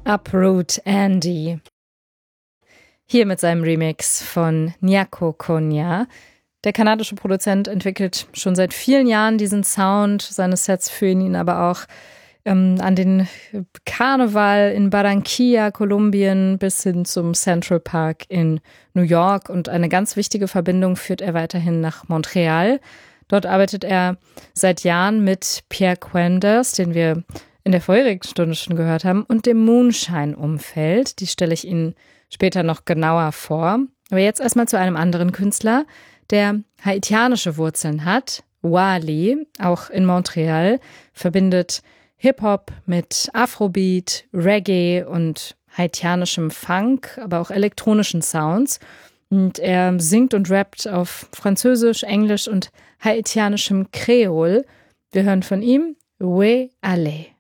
Uproot Andy. Hier mit seinem Remix von Nyako Konya. Der kanadische Produzent entwickelt schon seit vielen Jahren diesen Sound. Seine Sets führen ihn aber auch an den Karneval in Barranquilla, Kolumbien, bis hin zum Central Park in New York. Und eine ganz wichtige Verbindung führt er weiterhin nach Montreal. Dort arbeitet er seit Jahren mit Pierre Quenders, den wir in der vorherigen Stunde schon gehört haben, und dem Moonshine-Umfeld. Die stelle ich Ihnen später noch genauer vor. Aber jetzt erstmal zu einem anderen Künstler, der haitianische Wurzeln hat. Wally, auch in Montreal, verbindet Hip-Hop mit Afrobeat, Reggae und haitianischem Funk, aber auch elektronischen Sounds. Und er singt und rappt auf Französisch, Englisch und haitianischem Kreol. Wir hören von ihm Où aller.